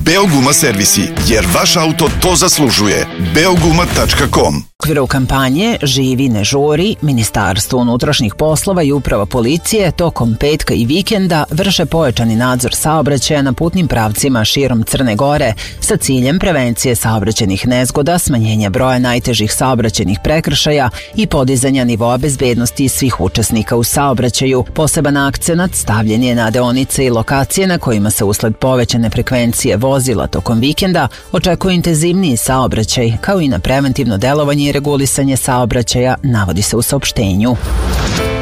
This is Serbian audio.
Beoguma servisi, jer vaš auto to zaslužuje. Beoguma.com. U okviru kampanje Živi ne žuri, Ministarstvo unutrašnjih poslova i Uprava policije tokom petka i vikenda vrše pojačani nadzor saobraćaja na putnim pravcima širom Crne Gore sa ciljem prevencije saobraćajnih nezgoda, smanjenja broja najtežih saobraćajnih prekršaja i podizanja nivoa bezbednosti svih učesnika u saobraćaju. Poseban akcenat stavljen je na deonice i lokacije na kojima se usled povećane frekvencije vozila tokom vikenda očekuje intenzivniji saobraćaj, kao i na preventivno delovanje i regulisanje saobraćaja, navodi se u saopštenju.